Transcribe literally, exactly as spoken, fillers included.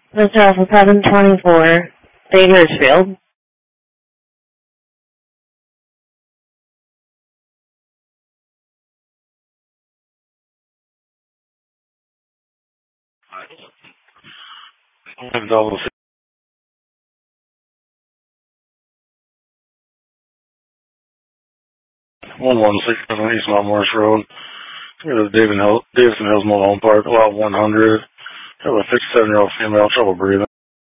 Hotel seven twenty-four, Bakersfield. Double six. one one six seven East Mount Morris Road. We have David Hill, Davidson Hills Mobile Home Park, lot one hundred. Have a fifty-seven-year-old female, trouble breathing.